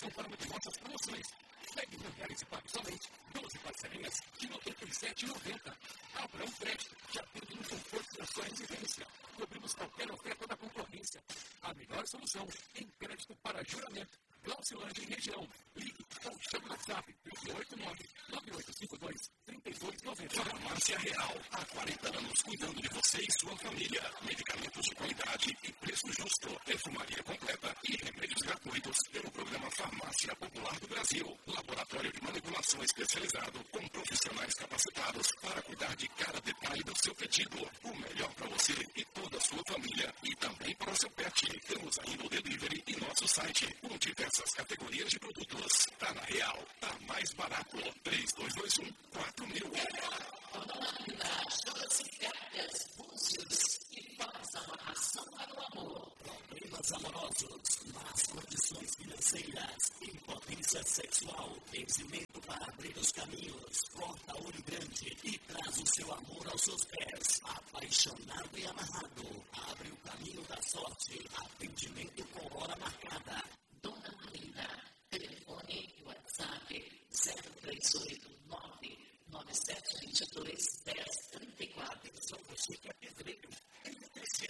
são para uma de nossas promoções. Pegue R$1.000 e pague somente 12 parcelinhas de R$ 97,90. Abra um crédito, já tendo no conforto da sua residência. Cobrimos qualquer oferta da concorrência. A melhor solução em crédito para juramento. Glaucilândia em região. Ligue ou chame no WhatsApp 889-9852-3290. Farmácia Real. Há 40 anos cuidando de você e sua família. Medicamentos de qualidade e preço justo. Perfumaria completa e remédios gratuitos pelo programa Farmácia Popular do Brasil. Laboratório de manipulação especializado com profissionais capacitados para cuidar de cada detalhe do seu pedido. O melhor para você e toda a sua família. E também para o seu pet. Temos ainda o delivery e nosso site com diversas categorias de produtos. Tá na Real. Tá mais barato. 3221-4000. Chama-se férias, búzios e faz amarração para o amor. Problemas amorosos, más condições financeiras, impotência sexual, vencimento para abrir os caminhos, corta olho grande e traz o seu amor aos seus pés. Apaixonado e amarrado, abre o caminho da sorte, atendimento com hora marcada. Dona Marina, telefone e WhatsApp 0389 9722